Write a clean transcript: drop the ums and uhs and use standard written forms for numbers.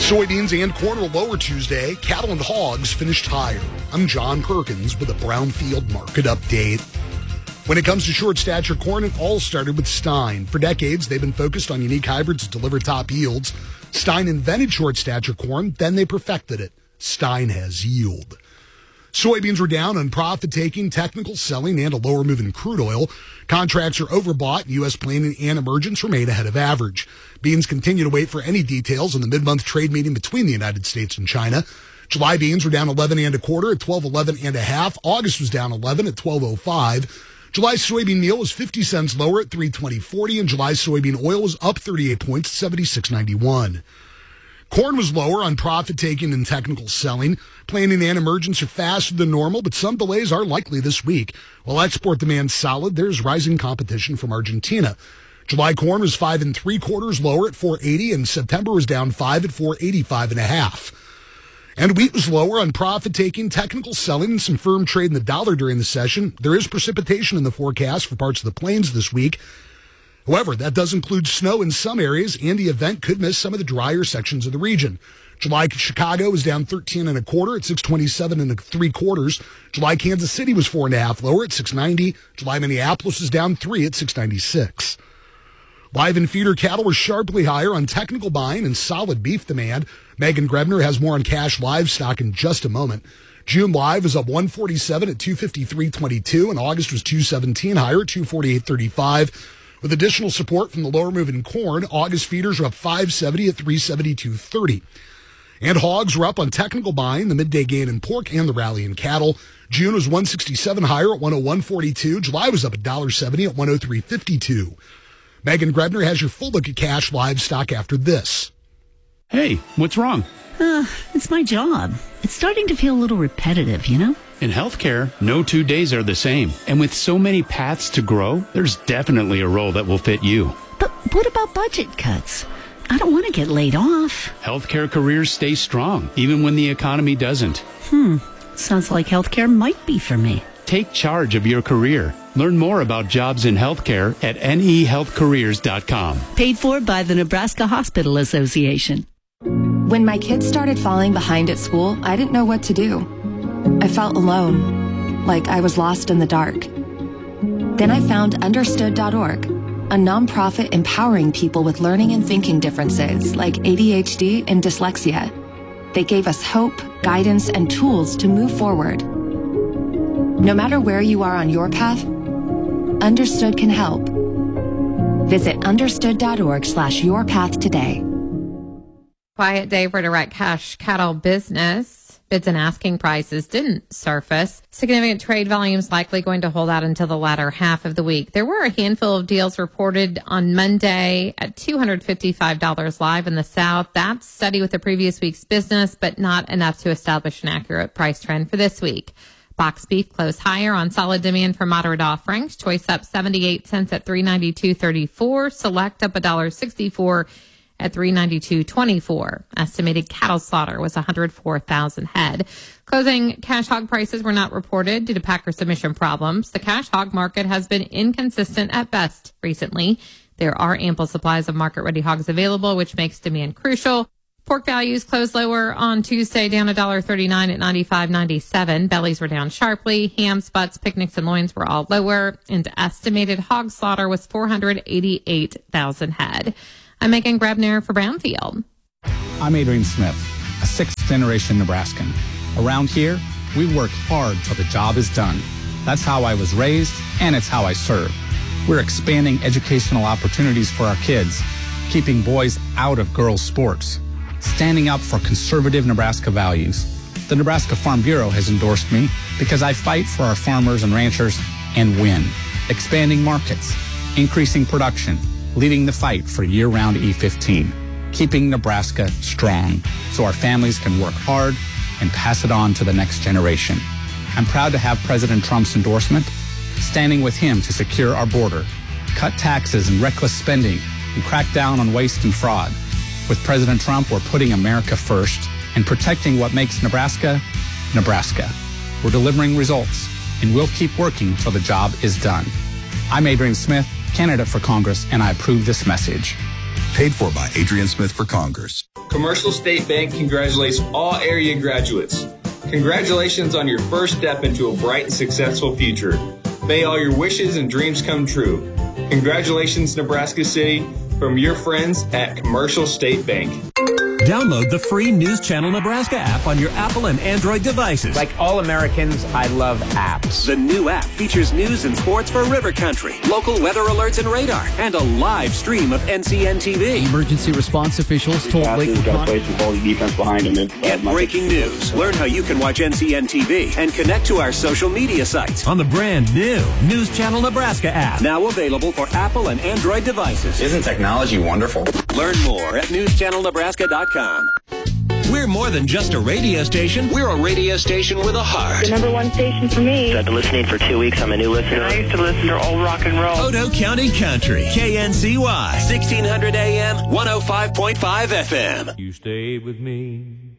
Soybeans and corn were lower Tuesday. Cattle and hogs finished higher. I'm John Perkins with a Brownfield market update. When it comes to short stature corn, it all started with Stein. For decades, they've been focused on unique hybrids that deliver top yields. Stein invented short stature corn, then they perfected it. Stein has yield. Soybeans were down on profit-taking, technical selling, and a lower move in crude oil. Contracts are overbought. U.S. planning and emergence remain ahead of average. Beans continue to wait for any details on the mid-month trade meeting between the United States and China. July beans were down 11 and a quarter at 12.11 and a half. August was down 11 at 12.05. July soybean meal was 50 cents lower at 320.40, and July soybean oil was up 38 points at 76.91. Corn was lower on profit-taking and technical selling. Planning and emergence are faster than normal, but some delays are likely this week. While export demand's solid, there's rising competition from Argentina. July corn was 5 3/4 lower at 4.80, and September was down 5 at 4.85 and a half. And wheat was lower on profit-taking, technical selling, and some firm trade in the dollar during the session. There is precipitation in the forecast for parts of the plains this week. However, that does include snow in some areas, and the event could miss some of the drier sections of the region. July Chicago was down 13 and a quarter at 627 and 3/4. July Kansas City was 4.5 lower at 690. July Minneapolis was down 3 at 696. Live and feeder cattle were sharply higher on technical buying and solid beef demand. Megan Grebner has more on cash livestock in just a moment. June live was up 147 at 253.22, and August was 217 higher at 248.35. With additional support from the lower move in corn, August feeders are up 570 at 372.30. And hogs were up on technical buying, the midday gain in pork, and the rally in cattle. June was 167 higher at 101.42. July was up $1.70 at 103.52. Megan Grebner has your full look at cash livestock after this. Hey, what's wrong? It's my job. It's starting to feel a little repetitive, you know? In healthcare, no 2 days are the same. And with so many paths to grow, there's definitely a role that will fit you. But what about budget cuts? I don't want to get laid off. Healthcare careers stay strong, even when the economy doesn't. Sounds like healthcare might be for me. Take charge of your career. Learn more about jobs in healthcare at nehealthcareers.com. Paid for by the Nebraska Hospital Association. When my kids started falling behind at school, I didn't know what to do. I felt alone, like I was lost in the dark. Then I found Understood.org, a nonprofit empowering people with learning and thinking differences like ADHD and dyslexia. They gave us hope, guidance, and tools to move forward. No matter where you are on your path, Understood can help. Visit understood.org/yourpath today. Quiet day for direct cash cattle business. Bids and asking prices didn't surface. Significant trade volumes likely going to hold out until the latter half of the week. There were a handful of deals reported on Monday at $255 live in the South. That's steady with the previous week's business, but not enough to establish an accurate price trend for this week. Box beef closed higher on solid demand for moderate offerings. Choice up 78 cents at $392.34. Select up $1.64 at $392.24. Estimated cattle slaughter was 104,000 head. Closing cash hog prices were not reported due to packer submission problems. The cash hog market has been inconsistent at best recently. There are ample supplies of market-ready hogs available, which makes demand crucial. Pork values closed lower on Tuesday, down $1.39 at $95.97. Bellies were down sharply. Hams, butts, picnics, and loins were all lower. And estimated hog slaughter was 488,000 head. I'm Megan Grebner for Brownfield. I'm Adrian Smith, a sixth-generation Nebraskan. Around here, we work hard till the job is done. That's how I was raised, and it's how I serve. We're expanding educational opportunities for our kids, keeping boys out of girls' sports, standing up for conservative Nebraska values. The Nebraska Farm Bureau has endorsed me because I fight for our farmers and ranchers and win. Expanding markets, increasing production, leading the fight for year-round E15, keeping Nebraska strong so our families can work hard and pass it on to the next generation. I'm proud to have President Trump's endorsement, standing with him to secure our border, cut taxes and reckless spending, and crack down on waste and fraud. With President Trump, we're putting America first and protecting what makes Nebraska, Nebraska. We're delivering results, and we'll keep working till the job is done. I'm Adrian Smith, candidate for Congress, and I approve this message. Paid for by Adrian Smith for Congress. Commercial State Bank congratulates all area graduates. Congratulations on your first step into a bright and successful future. May all your wishes and dreams come true. Congratulations, Nebraska City, from your friends at Commercial State Bank. Download the free News Channel Nebraska app on your Apple and Android devices. Like all Americans, I love apps. The new app features news and sports for River Country, local weather alerts and radar, and a live stream of NCN TV. Emergency response officials told Lakeland got to play some quality defense behind him. Get breaking news. Learn how you can watch NCN TV and connect to our social media sites on the brand new News Channel Nebraska app. Now available for Apple and Android devices. Isn't technology wonderful? Learn more at newschannelnebraska.com. We're more than just a radio station. We're a radio station with a heart. The number one station for me. I've been listening for 2 weeks. I'm a new listener. I used to listen to old rock and roll. Odo County Country. KNCY. 1600 AM, 105.5 FM. You stayed with me